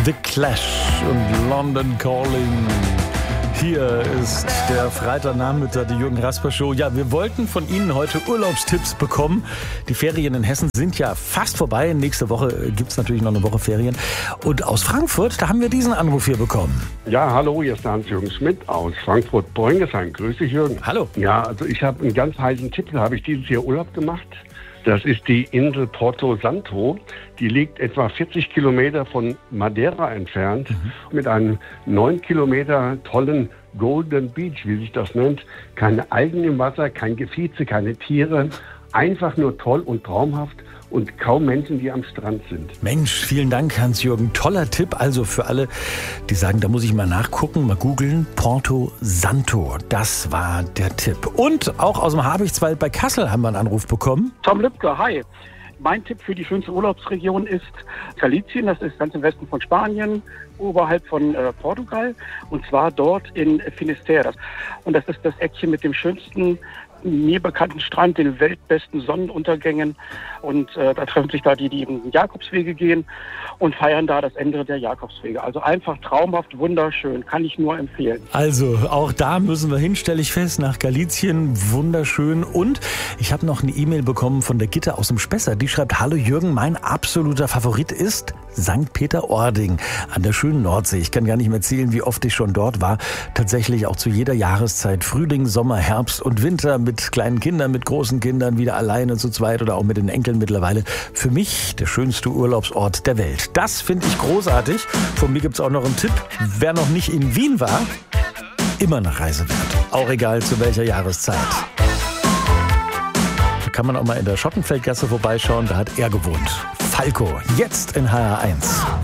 The Clash und London Calling. Hier ist der Freitagnachmittag, die Jürgen Rasper Show. Ja, wir wollten von Ihnen heute Urlaubstipps bekommen. Die Ferien in Hessen sind ja fast vorbei. Nächste Woche gibt es natürlich noch eine Woche Ferien. Und aus Frankfurt, da haben wir diesen Anruf hier bekommen. Ja, hallo, hier ist der Hans-Jürgen Schmidt aus Frankfurt-Bräungesheim. Grüß dich, Jürgen. Hallo. Ja, also ich habe einen ganz heißen Tipp. Da habe ich dieses Jahr Urlaub gemacht. Das ist die Insel Porto Santo. Die liegt etwa 40 Kilometer von Madeira entfernt, mit einem 9 Kilometer tollen Golden Beach, wie sich das nennt. Keine Algen im Wasser, kein Gefieze, keine Tiere. Einfach nur toll und traumhaft und kaum Menschen, die am Strand sind. Mensch, vielen Dank, Hans-Jürgen. Toller Tipp. Also für alle, die sagen, da muss ich mal nachgucken, mal googeln. Porto Santo, das war der Tipp. Und auch aus dem Habichtswald bei Kassel haben wir einen Anruf bekommen. Tom Lübke, hi. Mein Tipp für die schönste Urlaubsregion ist Galicien, das ist ganz im Westen von Spanien, oberhalb von Portugal, und zwar dort in Finisterre. Und das ist das Eckchen mit dem schönsten, mir bekannten Strand, den weltbesten Sonnenuntergängen. Und da treffen sich da die eben Jakobswege gehen und feiern da das Ende der Jakobswege. Also einfach traumhaft, wunderschön, kann ich nur empfehlen. Also auch da müssen wir hin, stelle ich fest, nach Galicien, wunderschön. Und ich habe noch eine E-Mail bekommen von der Gitte aus dem Spessart. Die schreibt: Hallo Jürgen, mein absoluter Favorit ist St. Peter-Ording an der schönen Nordsee. Ich kann gar nicht mehr zählen, wie oft ich schon dort war. Tatsächlich auch zu jeder Jahreszeit, Frühling, Sommer, Herbst und Winter, mit kleinen Kindern, mit großen Kindern, wieder alleine zu zweit oder auch mit den Enkeln mittlerweile. Für mich der schönste Urlaubsort der Welt. Das finde ich großartig. Von mir gibt es auch noch einen Tipp. Wer noch nicht in Wien war, immer eine Reise wert. Auch egal zu welcher Jahreszeit. Da kann man auch mal in der Schottenfeldgasse vorbeischauen. Da hat er gewohnt. Falco, jetzt in HR1.